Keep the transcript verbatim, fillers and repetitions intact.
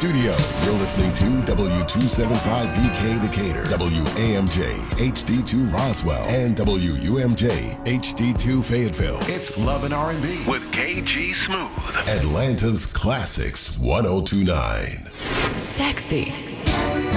studio, you're listening to W two seventy-five B K Decatur, W A M J H D two Roswell, and W U M J H D two Fayetteville. It's Love and R and B with K G Smooth. Atlanta's Classics one oh two point nine. Sexy.